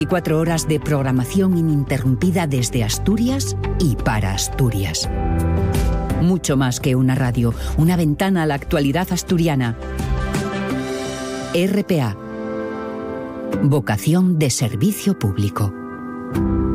24 horas de programación ininterrumpida desde Asturias y para Asturias. Mucho más que una radio, una ventana a la actualidad asturiana. RPA. Vocación de servicio público.